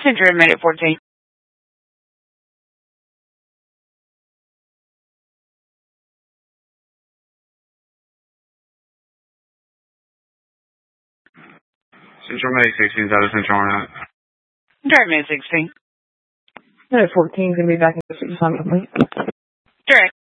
Central Intermediate 14. Central Med 16 out of Central Internet. Direct Med 16. Minute 14 is going to be back in 6 time. Direct.